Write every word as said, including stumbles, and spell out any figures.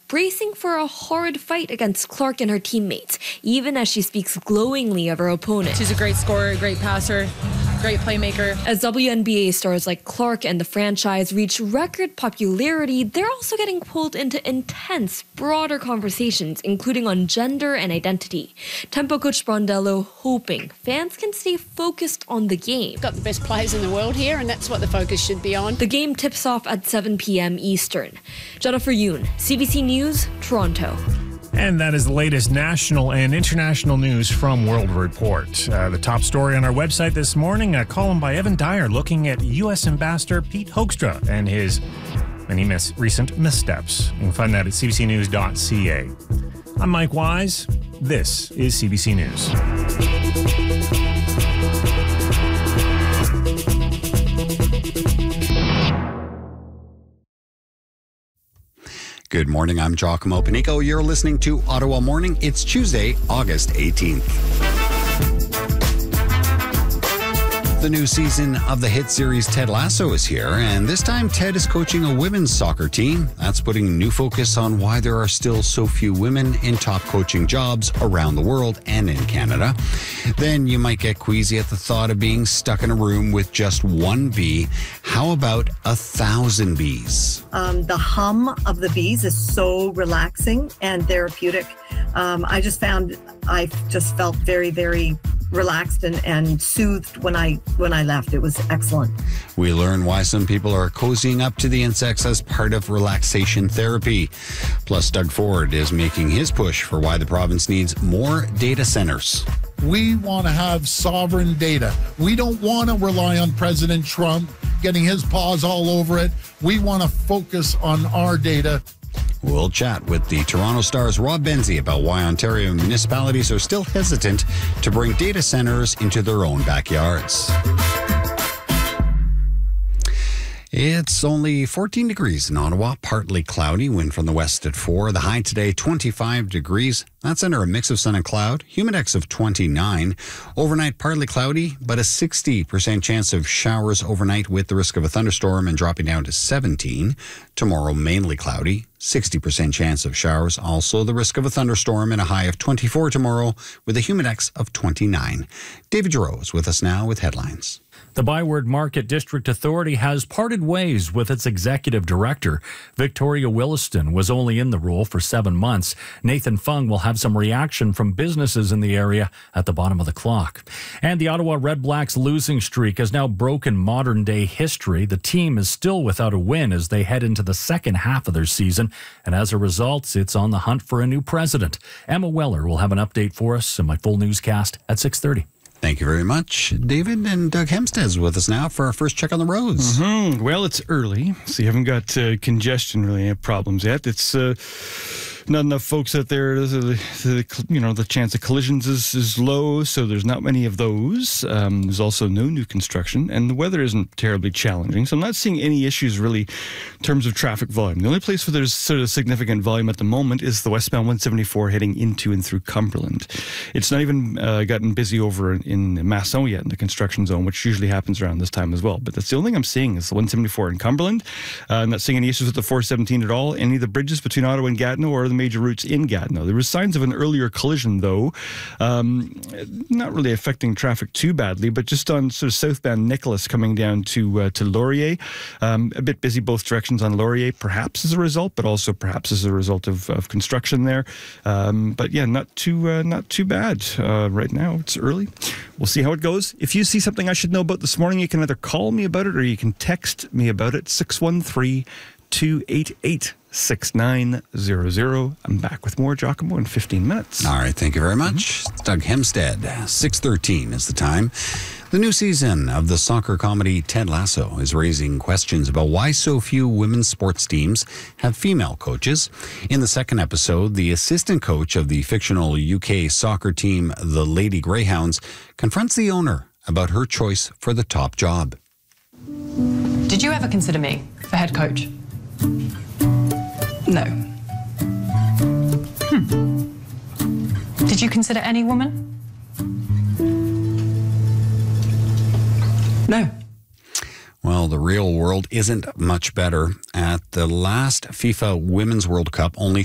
bracing for a hard fight against Clark and her teammates, even as she speaks glowingly of her opponent. She's a great scorer, great passer, great playmaker. As W N B A stars like Clark and the franchise reach record popularity, they're also getting pulled into intense, broader conversations, including on gender and identity. Tempo coach Brondello hoping fans can stay focused on the game. Got the best players in the world here, and that's what the focus should be on. The game tips off at seven p.m. Eastern. Jennifer Yoon, C B C News, Toronto. And that is the latest national and international news from World Report. Uh, the top story on our website this morning, a column by Evan Dyer looking at U S Ambassador Pete Hoekstra and his many mis- recent missteps. You can find that at c b c news dot c a. I'm Mike Wise. This is C B C News. Good morning, I'm Giacomo Panico. You're listening to Ottawa Morning. It's Tuesday, August eighteenth. The new season of the hit series Ted Lasso is here, and this time Ted is coaching a women's soccer team. That's putting new focus on why there are still so few women in top coaching jobs around the world and in Canada. Then you might get queasy at the thought of being stuck in a room with just one bee. How about a thousand bees? Um, the hum of the bees is so relaxing and therapeutic. Um, I just found, I just felt very, very relaxed and, and soothed when I when I left. It was excellent. We learn why some people are cozying up to the insects as part of relaxation therapy. Plus, Doug Ford is making his push for why the province needs more data centers. We want to have sovereign data. We don't want to rely on President Trump getting his paws all over it. We want to focus on our data. We'll chat with the Toronto Star's Rob Benzie about why Ontario municipalities are still hesitant to bring data centers into their own backyards. It's only fourteen degrees in Ottawa, partly cloudy, wind from the west at four. The high today, twenty-five degrees. That's under a mix of sun and cloud, humidex of twenty-nine. Overnight, partly cloudy, but a sixty percent chance of showers overnight with the risk of a thunderstorm and dropping down to seventeen. Tomorrow, mainly cloudy, sixty percent chance of showers. Also, the risk of a thunderstorm and a high of twenty-four tomorrow with a humidex of twenty-nine. David Giroux is with us now with headlines. The Byward Market District Authority has parted ways with its executive director. Victoria Williston was only in the role for seven months. Nathan Fung will have some reaction from businesses in the area at the bottom of the clock. And the Ottawa Red Blacks losing streak has now broken modern-day history. The team is still without a win as they head into the second half of their season. And as a result, it's on the hunt for a new president. Emma Weller will have an update for us in my full newscast at six thirty. Thank you very much, David. And Doug Hempstead is with us now for our first check on the roads. Mm-hmm. Well, it's early, so you haven't got uh, congestion really problems yet. It's uh, not enough folks out there. The, the, you know, the chance of collisions is, is low, so there's not many of those. Um, there's also no new construction, and the weather isn't terribly challenging, so I'm not seeing any issues really in terms of traffic volume. The only place where there's sort of significant volume at the moment is the westbound one seventy-four heading into and through Cumberland. It's not even uh, gotten busy over in, in Masson yet in the construction zone, which usually happens around this time as well. But that's the only thing I'm seeing is the one seventy-four in Cumberland. Uh, I'm not seeing any issues with the four seventeen at all. Any of the bridges between Ottawa and Gatineau or the major routes in Gatineau. There were signs of an earlier collision, though, um, not really affecting traffic too badly, but just on sort of southbound Nicholas coming down to uh, to Laurier. Um, a bit busy both directions on Laurier, perhaps as a result, but also perhaps as a result of, of construction there. Um, but yeah, not too uh, not too bad uh, right now. It's early. We'll see how it goes. If you see something I should know about this morning, you can either call me about it or you can text me about it. six one three, two eight eight, six nine zero zero. I'm back with more Giacomo in fifteen minutes. All right, thank you very much. Mm-hmm. Doug Hempstead, six thirteen is the time. The new season of the soccer comedy Ted Lasso is raising questions about why so few women's sports teams have female coaches. In the second episode, the assistant coach of the fictional U K soccer team, the Lady Greyhounds, confronts the owner about her choice for the top job. Did you ever consider me for head coach? No. Hmm. Did you consider any woman? No. Well, the real world isn't much better. At the last FIFA Women's World Cup, only